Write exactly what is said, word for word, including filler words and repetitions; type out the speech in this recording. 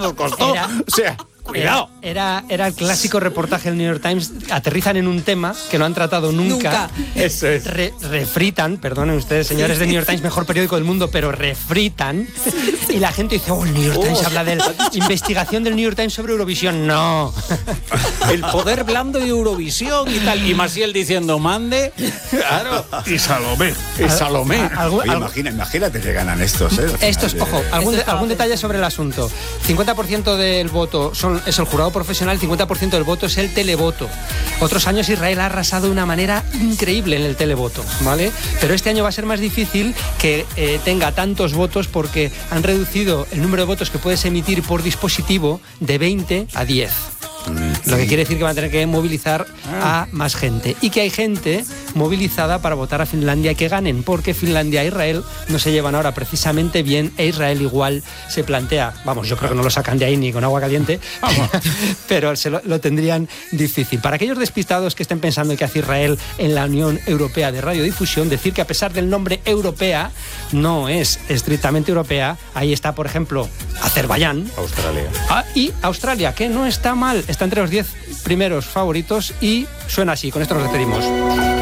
nos costó. Era, o sea, cuidado. Era, era, era el clásico reportaje del New York Times. Aterrizan en un tema que no han tratado nunca. Nunca. Eso es. Re, refritan, perdonen ustedes, señores del New York Times, mejor periódico del mundo, pero refritan. Y la gente dice, oh, el New York Times Oh. habla de la investigación del New York Times sobre Eurovisión. No. El poder blando de Eurovisión y tal. Y Maciel diciendo, mande. Claro. Y Salomé. Y Salomé. Algún- Oye, algún- imagina, imagínate que ganan estos, ¿eh? Al Estos, final de- ojo, algún, Esto estaba algún detalle pensando. sobre el asunto. cincuenta por ciento del voto son, es el jurado profesional, cincuenta por ciento del voto es el televoto. Otros años Israel ha arrasado de una manera increíble en el televoto, ¿vale? Pero este año va a ser más difícil que eh, tenga tantos votos porque han reducido el número de votos que puedes emitir por dispositivo de veinte a diez. Lo que quiere decir que van a tener que movilizar a más gente. Y que hay gente movilizada para votar a Finlandia y que ganen, porque Finlandia e Israel no se llevan ahora precisamente bien, e Israel igual se plantea, vamos, yo creo que no lo sacan de ahí ni con agua caliente, pero se lo, lo tendrían difícil. Para aquellos despistados que estén pensando que hace Israel en la Unión Europea de Radiodifusión, decir que a pesar del nombre europea, no es estrictamente europea. Ahí está, por ejemplo, Azerbaiyán. Australia. Ah, y Australia, que no está mal, está entre los diez primeros favoritos y suena así. Con esto nos despedimos.